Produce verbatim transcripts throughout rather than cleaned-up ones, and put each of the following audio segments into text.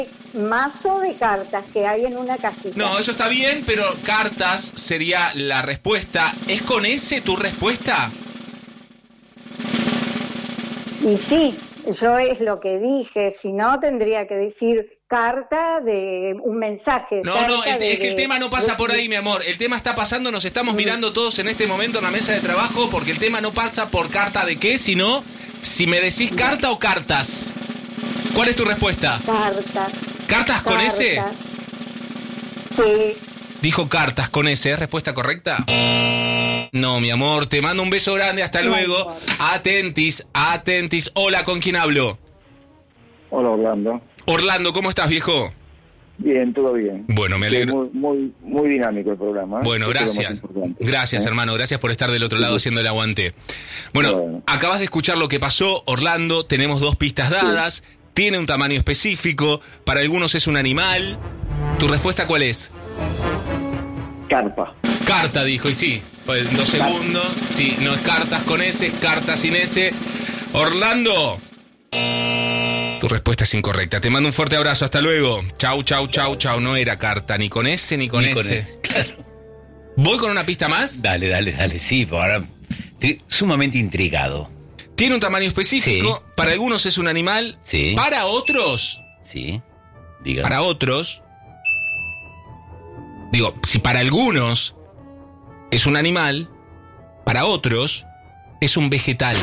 mazo de cartas que hay en una cajita. No, eso está bien, pero cartas sería la respuesta. ¿Es con ese tu respuesta? Y sí, yo es lo que dije, si no tendría que decir carta de un mensaje. No, no, el, de, es que el tema no pasa de, por ahí, mi amor. El tema está pasando, nos estamos mirando todos en este momento en la mesa de trabajo, porque el tema no pasa por carta de qué, sino si me decís carta o cartas. ¿Cuál es tu respuesta? Cartas. ¿Cartas con cartas. S? Sí. Dijo cartas con S, ¿es respuesta correcta? No, mi amor, te mando un beso grande, hasta luego. No, atentis, atentis. Hola, ¿con quién hablo? Hola, Orlando. Orlando, ¿cómo estás, viejo? Bien, todo bien. Bueno, me alegro. Muy, muy, muy dinámico el programa, ¿eh? Bueno, gracias. Gracias, ¿eh? hermano. Gracias por estar del otro lado sí. haciendo el aguante. Bueno, bueno, acabas de escuchar lo que pasó, Orlando. Tenemos dos pistas dadas. Sí. Tiene un tamaño específico. Para algunos es un animal. ¿Tu respuesta cuál es? Carpa. Carta, dijo, y sí. Pues en dos segundos. Sí, no es cartas con S, es cartas sin S. Orlando. Tu respuesta es incorrecta. Te mando un fuerte abrazo. Hasta luego. Chau, chau, chau, chau. No era carta ni con S ni con, ni S. con S. Claro. ¿Voy con una pista más? Dale, dale, dale. Sí, ahora estoy sumamente intrigado. Tiene un tamaño específico. Sí. Para algunos es un animal. Sí. Para otros. Sí. Diga. Para otros. Digo, si para algunos es un animal, para otros es un vegetal.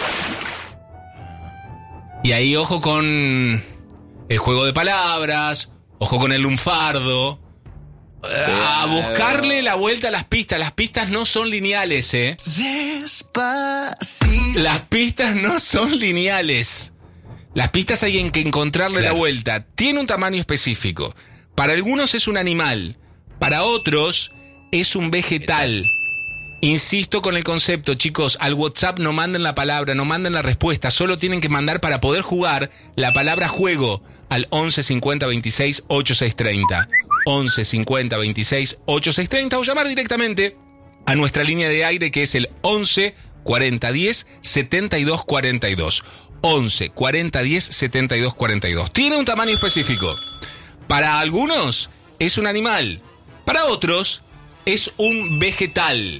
Y ahí ojo con el juego de palabras, ojo con el lunfardo. A buscarle la vuelta a las pistas. Las pistas no son lineales, ¿eh? Despacito. Las pistas no son lineales. Las pistas hay que encontrarle claro. la vuelta. Tiene un tamaño específico. Para algunos es un animal. Para otros es un vegetal. Insisto con el concepto, chicos, al WhatsApp no manden la palabra, no manden la respuesta, solo tienen que mandar para poder jugar la palabra juego al once cincuenta veintiséis ochenta y seis treinta. once cincuenta veintiséis ochenta y seis treinta o llamar directamente a nuestra línea de aire que es el once cuarenta diez setenta y dos cuarenta y dos. once cuarenta diez setenta y dos cuarenta y dos. Tiene un tamaño específico. Para algunos es un animal, para otros es un vegetal.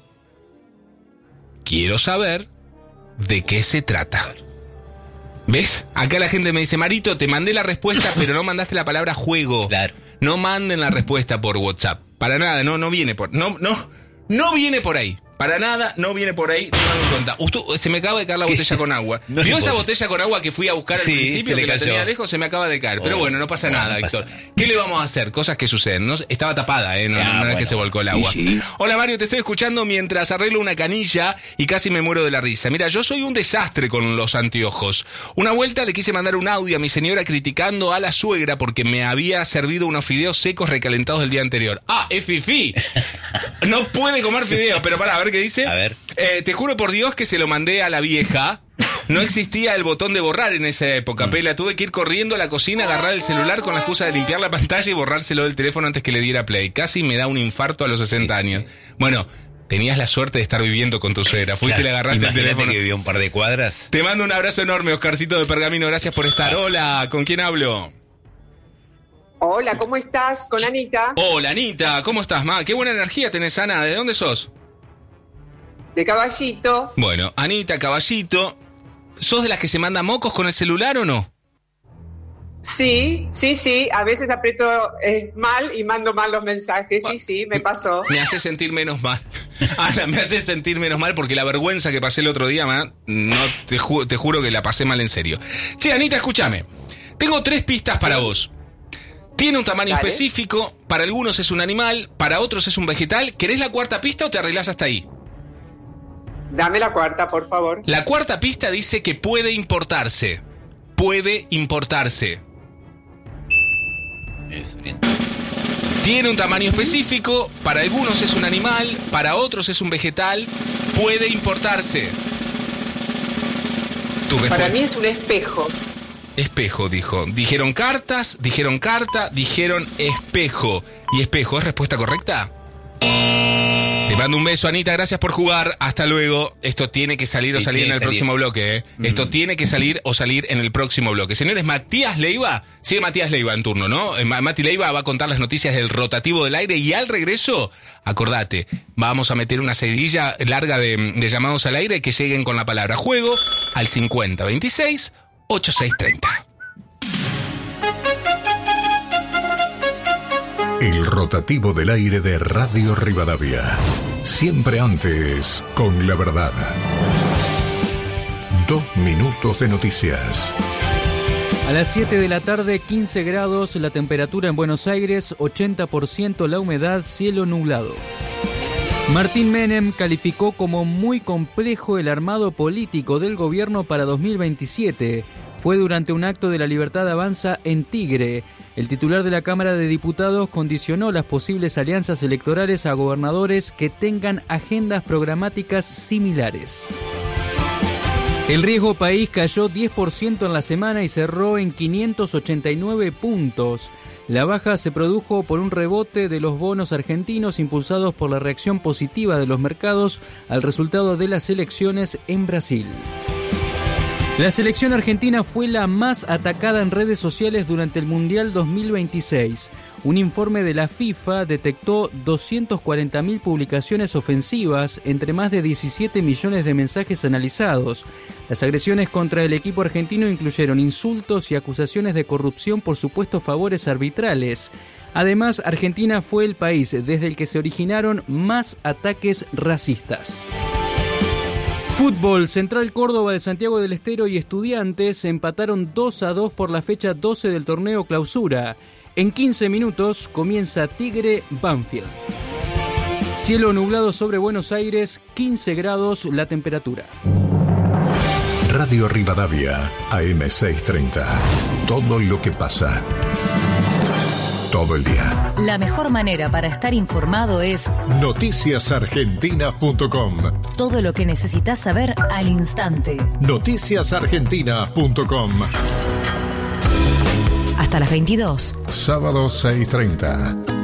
Quiero saber de qué se trata. ¿Ves? Acá la gente me dice, Marito, te mandé la respuesta, pero no mandaste la palabra juego. Claro. No manden la respuesta por WhatsApp. Para nada, no, no viene por... No, no, no viene por ahí. Para nada, no viene por ahí. No me cuenta. Usted, se me acaba de caer la botella con agua. No ¿Vio esa botella con agua que fui a buscar al sí, principio? Que la cayó. tenía lejos, se me acaba de caer. Oh, Pero bueno, no pasa no, nada, no pasa Héctor. Nada. ¿Qué le vamos a hacer? Cosas que suceden. ¿No? Estaba tapada, ¿eh? No, ah, no, no bueno, es que se volcó el agua. Sí, sí. Hola, Mario, te estoy escuchando mientras arreglo una canilla y casi me muero de la risa. Mira, yo soy un desastre con los anteojos. Una vuelta le quise mandar un audio a mi señora criticando a la suegra porque me había servido unos fideos secos recalentados del día anterior. ¡Ah, es fifí! No puede comer fideos, pero pará, a ver qué dice. A ver. Eh, te juro por Dios que se lo mandé a la vieja. No existía el botón de borrar en esa época, mm. Pela. Tuve que ir corriendo a la cocina, agarrar el celular con la excusa de limpiar la pantalla y borrárselo del teléfono antes que le diera play. Casi me da un infarto a los sesenta años. Bueno, tenías la suerte de estar viviendo con tu suegra. Fuiste claro, y le agarraste el teléfono. Que vivía un par de cuadras. Te mando un abrazo enorme, Oscarcito de Pergamino. Gracias por estar. Hola, ¿con quién hablo? Hola, ¿cómo estás? Con Anita. Hola, Anita. ¿Cómo estás, ma? Qué buena energía tenés, Ana. ¿De dónde sos? De Caballito. Bueno, Anita, Caballito. ¿Sos de las que se manda mocos con el celular o no? Sí, sí, sí. A veces aprieto eh, mal y mando mal los mensajes. Sí, sí, me pasó. Me hace sentir menos mal. Ana, me hace sentir menos mal porque la vergüenza que pasé el otro día, man, no te, ju- te juro que la pasé mal en serio. Che, Anita, escúchame. Tengo tres pistas sí. para vos. Tiene un tamaño Dale. específico. Para algunos es un animal, para otros es un vegetal. ¿Querés la cuarta pista o te arreglás hasta ahí? Dame la cuarta, por favor. La cuarta pista dice que puede importarse. Puede importarse. Eso, bien. Tiene un tamaño específico. Para algunos es un animal, para otros es un vegetal. Puede importarse. ¿Tu respuesta? Para mí es un espejo. Espejo, dijo. Dijeron cartas, dijeron carta, dijeron espejo. ¿Y espejo es respuesta correcta? Te Te mando un beso, Anita, gracias por jugar. Hasta luego. Esto tiene que salir o salir en el salir. próximo bloque. ¿eh? Mm. Esto tiene que salir o salir en el próximo bloque. Señores, Matías Leiva, sigue Matías Leiva en turno, ¿no? Mati Leiva va a contar las noticias del rotativo del aire y al regreso, acordate, vamos a meter una seguidilla larga de, de llamados al aire que lleguen con la palabra juego al cincuenta veintiséis ochenta y seis treinta. El rotativo del aire de Radio Rivadavia. Siempre antes, con la verdad. Dos minutos de noticias. A las siete de la tarde, quince grados, la temperatura en Buenos Aires, ochenta por ciento la humedad, cielo nublado. Martín Menem calificó como muy complejo el armado político del gobierno para dos mil veintisiete. Fue durante un acto de la Libertad Avanza en Tigre. El titular de la Cámara de Diputados condicionó las posibles alianzas electorales a gobernadores que tengan agendas programáticas similares. El riesgo país cayó diez por ciento en la semana y cerró en quinientos ochenta y nueve puntos. La baja se produjo por un rebote de los bonos argentinos impulsados por la reacción positiva de los mercados al resultado de las elecciones en Brasil. La selección argentina fue la más atacada en redes sociales durante el Mundial dos mil veintiséis. Un informe de la FIFA detectó doscientas cuarenta mil publicaciones ofensivas entre más de diecisiete millones de mensajes analizados. Las agresiones contra el equipo argentino incluyeron insultos y acusaciones de corrupción por supuestos favores arbitrales. Además, Argentina fue el país desde el que se originaron más ataques racistas. Fútbol, Central Córdoba de Santiago del Estero y Estudiantes empataron dos a dos por la fecha doce del torneo Clausura. En quince minutos comienza Tigre Banfield. Cielo nublado sobre Buenos Aires, quince grados la temperatura. Radio Rivadavia, A M seiscientos treinta. Todo lo que pasa. Todo el día. La mejor manera para estar informado es noticias argentinas punto com. Todo lo que necesitas saber al instante. noticias argentinas punto com. Hasta las veintidós. Sábado seis treinta.